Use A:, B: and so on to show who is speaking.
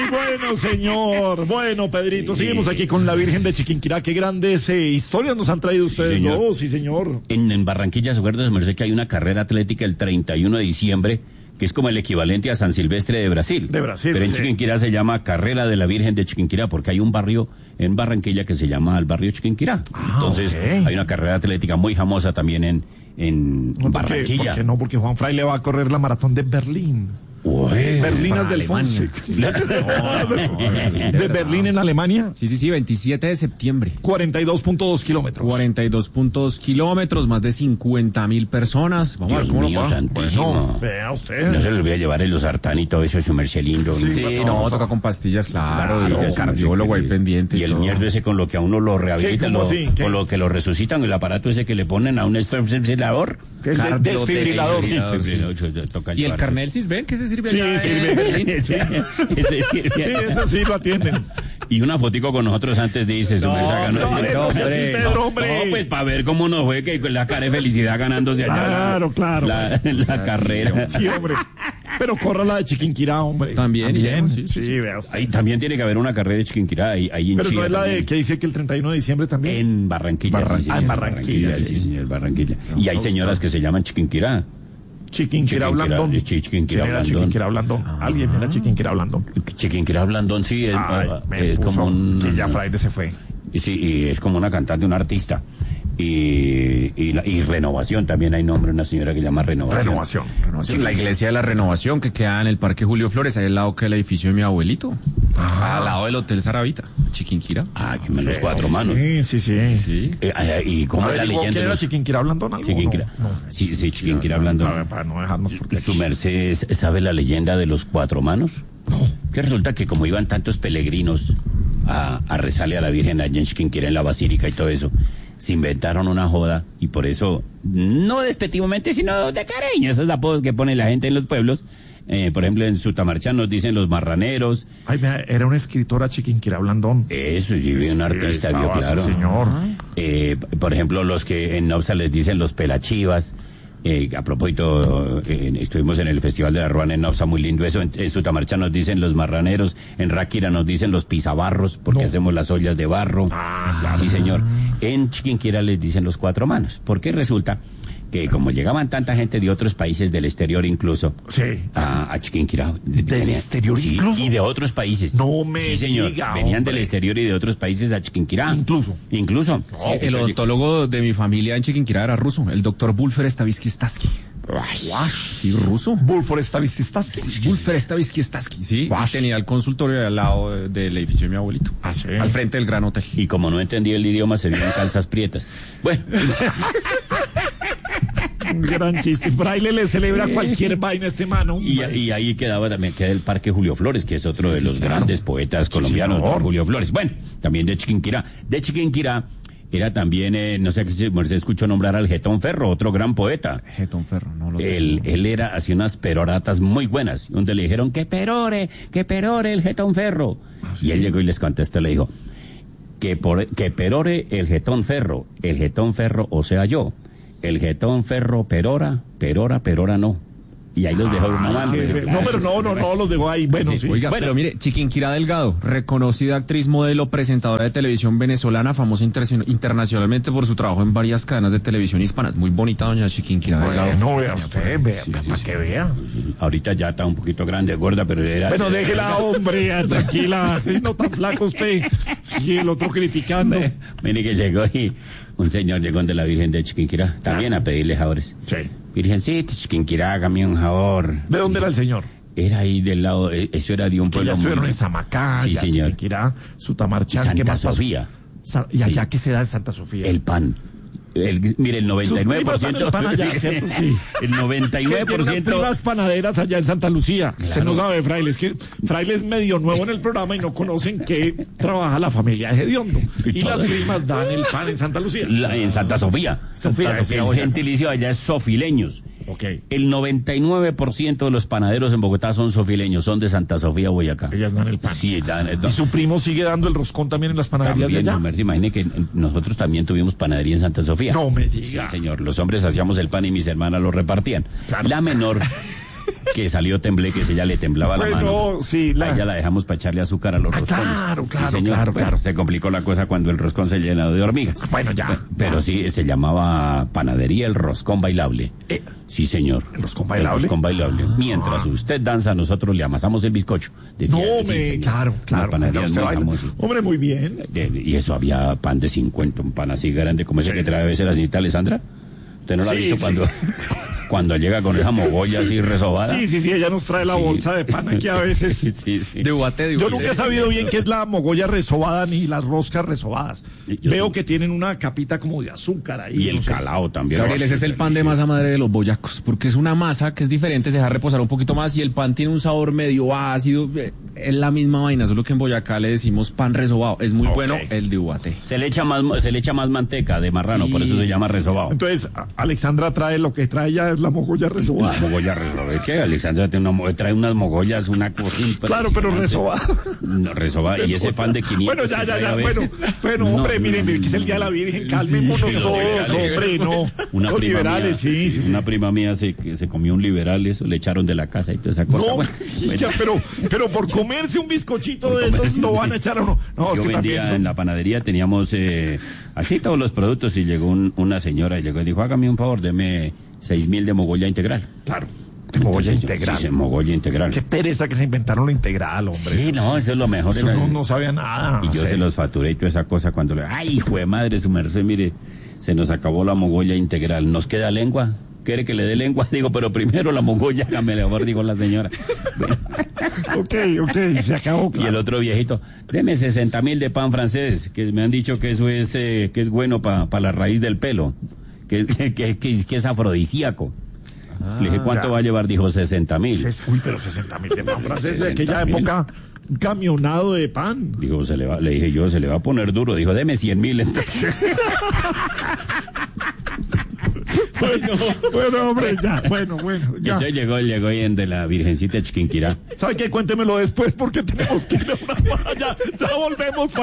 A: bueno, señor. Bueno, Pedrito, seguimos aquí con la Virgen de Chiquinquirá. Qué grandes historias nos han traído ustedes dos, sí, señor.
B: En Barranquilla, ¿se acuerda, merced, que hay una carrera atlética el 31 de diciembre, que es como el equivalente a San Silvestre de Brasil?
A: De Brasil,
B: pero en
A: sí.
B: Chiquinquirá se llama Carrera de la Virgen de Chiquinquirá, porque hay un barrio en Barranquilla que se llama el barrio Chiquinquirá. Entonces,
A: okay.
B: Hay una carrera atlética muy famosa también en Barranquilla.
A: ¿Por qué no? Porque Juan Fraile va a correr la maratón de Berlín.
B: Ué,
A: Berlinas del Fonse. ¿De Berlín en Alemania?
C: Sí, 27 de septiembre.
A: 42.2 kilómetros.
C: 42.2 kilómetros, más de 50.000 personas. Vamos a ver
B: Dios
C: cómo
B: mío,
C: nos va.
B: santísimo.
A: Bueno, vea usted.
B: No se le voy a llevar el losartán y todo eso, su merced lindo.
C: Sí, no, toca con pastillas, claro, y el cardiólogo ahí pendiente.
B: Y el mierdo ese con lo que a uno lo rehabilita, con lo que lo resucitan, el aparato ese que le ponen a un desfibrilador.
A: El desfibrilador.
C: Y el carnet Cisben, ¿qué se sirve allá?
A: Sí, sirve.
B: Sí,
A: eso sí lo atienden.
B: Y una fotico con nosotros antes de irse.
A: Pedro, hombre.
B: No, pues para ver cómo nos fue que la cara de felicidad ganándose allá.
A: Claro.
B: La carrera.
A: Sí, hombre. Pero corra la de Chiquinquirá, hombre.
C: También.
A: Sí, vea usted.
B: Ahí también tiene que haber una carrera de Chiquinquirá. Ahí en
A: Pero
B: Chía
A: no es la
B: también.
A: de que dice que el 31 de diciembre también.
B: En Barranquilla.
A: En Barranquilla,
B: sí, señor, Barranquilla. Y hay señoras que se llaman Chiquinquirá.
A: Chiquinquirá Blandón.
B: Chiquinquirá
A: Blandón. Alguien era Chiquinquirá Blandón.
B: Chiquinquirá Blandón, sí,
A: es
B: como un...
A: Que ya Fraile se fue.
B: Sí, y es como una cantante, una artista. Y Renovación, también hay nombre, una señora que llama Renovación.
C: Sí, la iglesia de la Renovación, que queda en el Parque Julio Flores, ahí al lado que el edificio de mi abuelito. Al lado del Hotel Saravita, Chiquinquirá.
B: Que me los cuatro manos.
A: Sí.
B: ¿Y cómo es la leyenda?
A: ¿Quién era Chiquinquirá Blandón?
B: Chiquinquirá.
A: No.
B: Sí, Chiquinquirá Blandón.
A: Para no dejarnos porque
B: ¿Su merced sabe la leyenda de los cuatro manos?
A: No.
B: Que resulta que como iban tantos peregrinos a rezarle a la Virgen allá en Chiquinquirá, en la Basílica y todo eso, se inventaron una joda y por eso, no despectivamente, sino de cariño, esos apodos que pone la gente en los pueblos. Por ejemplo, en Sutamarchán nos dicen los marraneros.
A: Ay, vea, era una escritora Chiquinquirá Blandón.
B: Eso, sí, un artista, vio, claro.
A: Señor.
B: Por ejemplo, los que en Nopsa les dicen los pelachivas. A propósito, estuvimos en el Festival de la Ruana en Nopsa, muy lindo eso. En Sutamarchán nos dicen los marraneros, en Ráquira nos dicen los pisabarros, porque hacemos las ollas de barro.
A: Claro.
B: Sí, señor. En Chiquinquirá les dicen los cuatro manos, porque resulta que como llegaban tanta gente de otros países del exterior incluso, a Chiquinquirá.
A: ¿Del exterior incluso?
B: Y de otros países.
A: No me
B: Sí, señor.
A: diga,
B: Venían
A: hombre.
B: del exterior y de otros países a Chiquinquirá.
A: Incluso.
C: Sí, el odontólogo de mi familia en Chiquinquirá era ruso, el doctor Bulfer Stavisky-Staski. Sí, ruso.
A: Bulfor Stavisky-Staski.
C: Bulfer Stavisky-Staski, sí. Tenía el consultorio al lado del edificio de mi abuelito.
A: Sí.
C: Al frente del Gran Hotel.
B: Y como no entendía el idioma, se vieron calzas prietas. Bueno.
A: Un gran chiste. Fraile le celebra cualquier vaina a este mano.
B: Y ahí queda el Parque Julio Flores, que es otro de los grandes poetas colombianos,
A: señor.
B: Julio Flores. Bueno, también de Chiquinquirá. De Chiquinquirá era también, no sé si se escuchó nombrar al Getón Ferro, otro gran poeta.
C: Getón Ferro, no lo
B: Él hacía unas peroratas muy buenas, donde le dijeron que perore el Getón Ferro. Y él llegó y les contestó, le dijo, que perore el Getón Ferro, o sea yo. El Getón Ferro perora no. Y ahí los dejó mamando.
A: No, pero no, los dejó ahí. Bueno, sí.
C: Oiga, pero mire, Chiquinquirá Delgado, reconocida actriz, modelo, presentadora de televisión venezolana, famosa internacionalmente por su trabajo en varias cadenas de televisión hispanas. Muy bonita doña Chiquinquirá Delgado.
A: No, vea usted, para que vea.
B: Ahorita ya está un poquito grande, gorda, pero era...
A: Bueno, déjela, hombre, tranquila, así no tan flaco usted. Sí, el otro criticando.
B: Mire que llegó y un señor llegó de la Virgen de Chiquinquirá, también a pedirle favores.
A: Sí.
B: Virgencita, Chiquinquirá, hágame un favor.
A: ¿De dónde era el señor?
B: Era ahí del lado, eso era de un
A: Que
B: pueblo...
A: ya estuvieron en Samacá,
B: sí, señor.
A: Chiquinquirá, Sutamarchán, ¿qué más pasó?
B: Sofía.
A: ¿Y allá qué se da en Santa Sofía?
B: El pan. Mire, el 99%...
A: El pan allá, ¿cierto? Sí.
B: El 99%...
A: las panaderas allá en Santa Lucía. Claro. Usted no sabe, Fraile, es que Fraile es medio nuevo en el programa y no conocen que trabaja la familia de Hediondo. Y las primas dan el pan en Santa Lucía.
B: En Santa Sofía.
A: Sofía,
B: el gentilicio allá es sofileños.
A: Okay.
B: El 99% de los panaderos en Bogotá son sofileños, son de Santa Sofía, Boyacá.
A: Ellas dan el pan.
B: Sí,
A: ¿Y su primo sigue dando el roscón también en las panaderías
B: también,
A: de allá?
B: Imagine que nosotros también tuvimos panadería en Santa Sofía.
A: No me diga.
B: Sí, señor. Los hombres hacíamos el pan y mis hermanas lo repartían.
A: Claro.
B: La menor que salió tembleque, que ella le temblaba la mano.
A: Sí,
B: a ella la dejamos para echarle azúcar a los roscones.
A: Claro.
B: Se complicó la cosa cuando el roscón se llenó de hormigas.
A: Bueno, ya.
B: Pero sí, se llamaba Panadería El Roscón Bailable. Sí, señor.
A: ¿El roscón bailable?
B: El roscón bailable. Mientras usted danza, nosotros le amasamos el bizcocho.
A: Decía, claro.
B: La panadería es muy famosa.
A: Hombre, muy bien.
B: Y eso había pan de 50, un pan así grande como ese que trae a veces la señorita Alessandra. ¿Usted no la ha visto cuando llega con esa mogolla así resobada?
A: Sí, ella nos trae la bolsa de pan aquí a veces.
B: Sí.
C: De guate.
A: Yo nunca he sabido bien qué es la mogolla resobada ni las roscas resobadas. Veo que tienen una capita como de azúcar ahí.
B: Y el calao también.
C: Gabriel, ese es el pan de masa madre de los boyacos, porque es una masa que es diferente, se deja reposar un poquito más y el pan tiene un sabor medio ácido. Es la misma vaina, solo que en Boyacá le decimos pan resobado. Es muy bueno el de Ubaté.
B: Se le echa más manteca de marrano, por eso se llama resobado.
A: Entonces, Alexandra trae lo que trae ya es la mogolla resobada.
B: La mogolla resobada. ¿Qué? Alexandra trae unas mogollas, una cosa impresionante.
A: Claro, pero resobada.
B: No, resobada. Y ese pan de 500.
A: Bueno, ya. Bueno, hombre, miren, que es el día de la Virgen. Calmémonos todos, hombre, no.
B: Los liberales,
A: sí.
B: Una prima mía se comió un liberal, eso le echaron de la casa y toda esa cosa.
A: No, pero por comerse un bizcochito de esos lo van a echar o no. No,
B: yo vendía en la panadería, teníamos así todos los productos y llegó una señora y dijo, hágame un favor, deme 6,000 de mogolla integral.
A: Claro. Mogolla integral.
B: Sí, mogolla integral.
A: Qué pereza que se inventaron lo integral, hombre.
B: Sí, no, eso es lo mejor.
A: Eso no sabía nada.
B: Y yo se los facturé y toda esa cosa cuando ay, hijo de madre, su merced, mire, se nos acabó la mogolla integral. ¿Nos queda lengua? ¿Quiere que le dé lengua? Digo, pero primero la mogolla, hágame mejor, digo la señora. Bueno.
A: Ok, se acabó. Claro.
B: Y el otro viejito, deme 60,000 de pan francés, que me han dicho que eso es que es bueno para la raíz del pelo, que es afrodisíaco. Le dije, ¿cuánto va a llevar? Dijo, 60,000.
A: Uy, pero 60,000 de pan francés de aquella época, un camionado de pan.
B: Dijo, le dije yo, se le va a poner duro. Dijo, deme 100,000.
A: Bueno, hombre, ya. Bueno, ya.
B: Entonces llegó ahí en de la Virgencita de Chiquinquirá.
A: ¿Sabe qué? Cuéntemelo después porque tenemos que ir a una ya volvemos.